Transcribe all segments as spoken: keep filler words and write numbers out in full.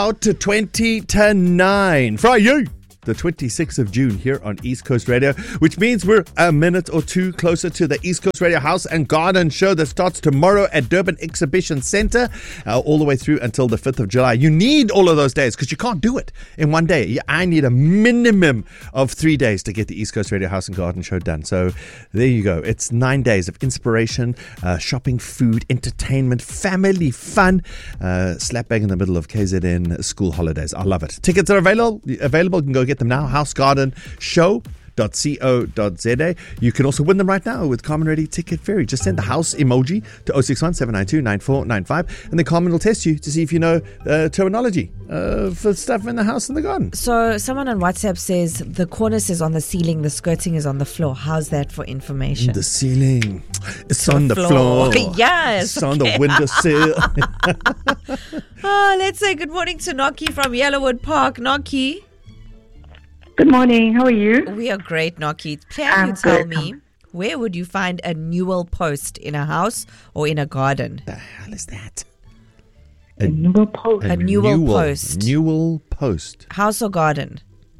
about twenty to nine. Friday, the twenty-sixth of June here on East Coast Radio, which means we're a minute or two closer to the East Coast Radio House and Garden Show that starts tomorrow at Durban Exhibition Centre, uh, all the way through until the fifth of July. You need all of those days because you can't do it in one day. I need a minimum of three days to get the East Coast Radio House and Garden Show done. So there you go. It's nine days of inspiration, uh, shopping, food, entertainment, family fun, uh, slap bang in the middle of K Z N school holidays. I love it. Tickets are available. Available. You can go get them now. House Garden Show dot co dot za. You can also win them right now with Carmen Ready Ticket Ferry. Just send the house emoji to oh six one, seven nine two, nine four nine five and then Carmen will test you to see if you know uh, terminology uh, for stuff in the house and the garden. So someone on WhatsApp says the cornice is on the ceiling, the skirting is on the floor. How's that for information? The ceiling. It's To on the the floor. floor. Yes, It's on the windowsill. Oh, let's say good morning to Noki from Yellowwood Park. Noki. Good morning. How are you? We are great, Noki. Can I'm you tell good. me, where would you find a newel post, in a house or in a garden? The hell is that? A newel post A newel post. Newel post. House or garden?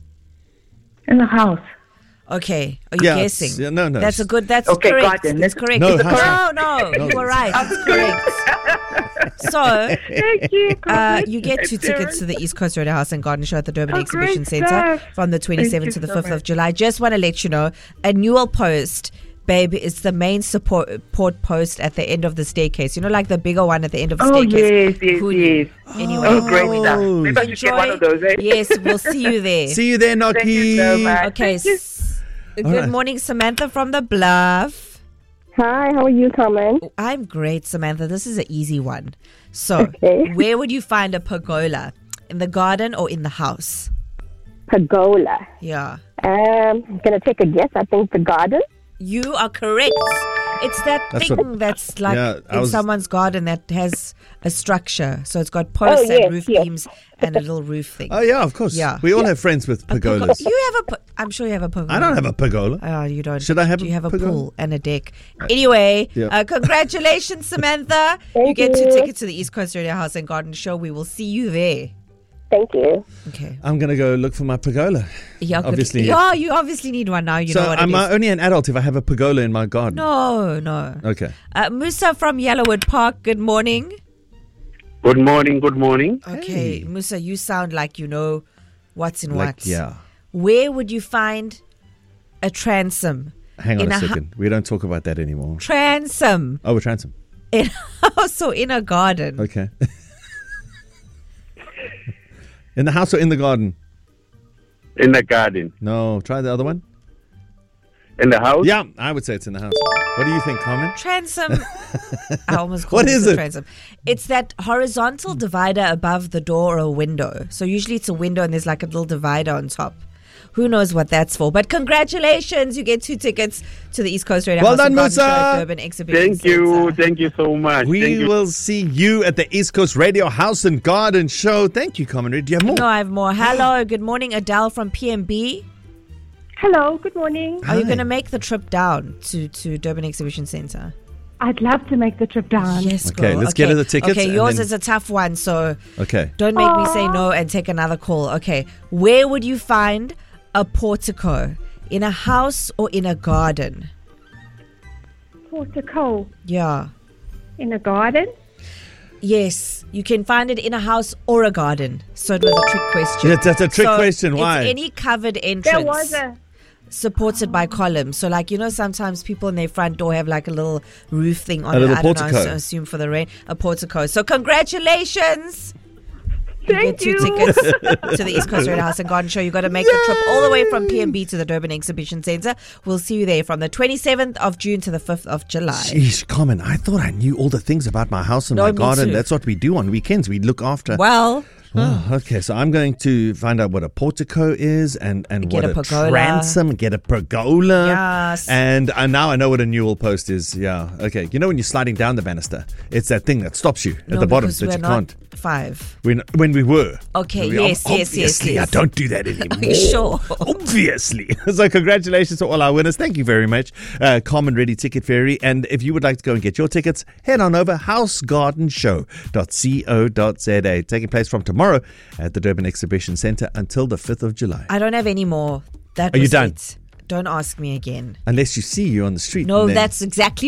in the house. Okay. Are you Yeah, guessing? it's- yeah, no, no. That's a good, that's Okay, correct. garden. That's Let's- correct. No, Is it house. correct? No, no, No. you were right. It's correct. So, Thank you. Uh, you get two It's tickets to the East Coast Radio House and Garden Show at the Durban Oh, Exhibition great Centre stuff. from the twenty-seventh Thank to you the so fifth of much. July. Just want to let you know, a newel post, babe, it's the main support, support post at the end of the staircase. You know, like the bigger one at the end of the Oh, staircase. yes, yes, Who knew? yes. Anyway, Oh, great Oh. stuff. Maybe I should get one of those, eh? Yes, we'll see you there. See you there, Noki. Thank you so much. Okay. Thank you. s- Good right. morning, Samantha from the Bluff. Hi, how are you, Carmen? I'm great, Samantha. This is an easy one. So, Okay. where would you find a pergola? In the garden or in the house? Pergola. Yeah. Um, I'm gonna take a guess. I think the garden. You are correct. It's that That's thing what- that's like Yeah, I in was- someone's garden that has a structure. So it's got posts Oh, yes, and roof yes. beams and a little roof thing. Oh, yeah, of course. Yeah. We all have friends with A pergo- pergolas. You have a. per- I'm sure you have a pergola. I don't have a pergola. Oh, you don't. Should I have Do a you have a pergola? pool and a deck? Anyway, Yeah. uh, congratulations, Samantha. you Thank get two you. tickets to the East Coast Radio House and Garden Show. We will see you there. Thank you. Okay. I'm going to go look for my pergola. Yeah, good. Obviously. Yeah, you obviously need one now. You so know what am it I is. only an adult if I have a pergola in my garden? No, no. Okay. Uh, Musa from Yellowwood Park. Good morning. Good morning, good morning. Okay, Hey. Musa, you sound like you know what's in Like, what. yeah. Where would you find a transom? Hang on In a a hu- second. We don't talk about that anymore. Transom Oh, we're transom. in a house or in a garden? Okay. In the house or in the garden? In the garden. No. Try the other one. In the house? Yeah, I would say it's in the house. What do you think, Carmen? Transom. I almost called What it is a it? transom. It's that horizontal divider above the door or a window. So usually it's a window and there's like a little divider on top. Who knows what that's for? But congratulations, you get two tickets to the East Coast Radio Well House done, and Garden Musa. Show at Durban Exhibition Thank you. Centre. Thank you so much. We Thank you. will see you at the East Coast Radio House and Garden Show. Thank you, Carmen Reid. Do you have more? No, I have more. Hello, good morning, Adele from P M B. Hello. Good morning. Are you Hi. going to make the trip down to, to Durban Exhibition Centre? I'd love to make the trip down. Yes, Okay, girl. let's get her the tickets Okay, and yours then- is a tough one, so Okay. don't make me say no and take another call. Okay, where would you find a portico? In a house or in a garden? Portico Yeah. in a garden. Yes, you can find it in a house or a garden. So it was a trick question. Yeah, that's a trick So question. Why? It's any covered entrance. There was a. Supported by columns. So, like, you know, sometimes people in their front door have like a little roof thing on A it. little I don't know, portico. I assume for the rain. A portico. So, congratulations. You Thank get two you. tickets to the East Coast Radio House and Garden Show. You got to make the trip all the way from P M B to the Durban Exhibition Centre. We'll see you there from the twenty-seventh of June to the fifth of July. Jeez, Carmen, I thought I knew all the things about my house and No, my me garden. too. That's what we do on weekends. We look after. Well, Oh, okay, so I'm going to find out what a portico is and, and Get what a a, pergola. transom, get a pergola. Yes. And uh, now I know what a newel post is. Yeah, okay. You know when you're sliding down the banister, it's that thing that stops you no, at the bottom because that we're you not can't. five. When, when we were. Okay, We- yes, yes, yes, Obviously, yes. I don't do that anymore. Are you sure? Obviously. So congratulations to all our winners. Thank you very much. Uh, Carmen Ready Ticket Ferry. And if you would like to go and get your tickets, head on over house garden show dot co dot za. Taking place from tomorrow tomorrow at the Durban Exhibition Centre until the fifth of July. I don't have any more. That Are you was done? it. Don't ask me again. Unless you see you on the street. No, and then- that's exactly